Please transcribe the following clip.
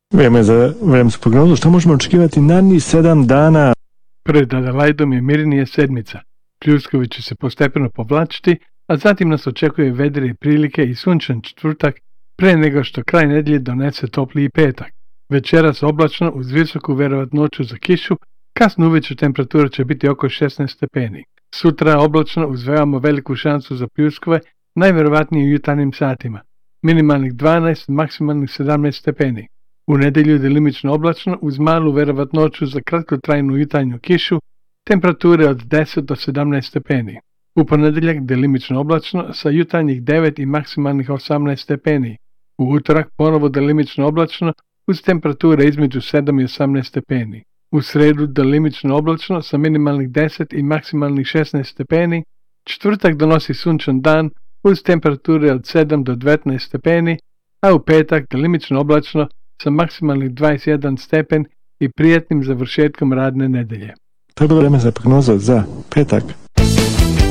Vrijeme za vremensku prognozu. Što možemo očekivati narednih 7 dana? Pred Adelaidom je mirnije sedmica. Pljuskovi će se postepeno povlačiti, a zatim nas očekuje vedrije prilike i sunčan četvrtak pre nego što kraj nedjelje donese topliji petak. Večeras oblačno uz visoku vjerovatnoću za kišu, kasno uvečer temperatura će biti oko 16 stepeni. Sutra oblačno uz veoma veliku šansu za pljuskove, najvjerovatnije u jutarnjim satima. Minimalnih 12, maksimalnih 17 stepeni. U nedjelju delimično oblačno uz malu vjerovatnoću za kratkotrajnu jutarnju kišu, temperature od 10 do 17 stepeni. U ponedjeljak delimično oblačno sa jutarnjih 9 i maksimalnih 18 stepeni. U utorak ponovo delimično oblačno uz temperature između 7 i 18 stepeni. U sredu delimično oblačno sa minimalnih 10 i maksimalnih 16 stepeni. Četvrtak donosi sunčan dan uz temperature od 7 do 19 stepeni, a u petak delimično oblačno sa maksimalnih 21 stepen i prijatnim završetkom radne nedelje. To je bilo vreme za prognozu za petak.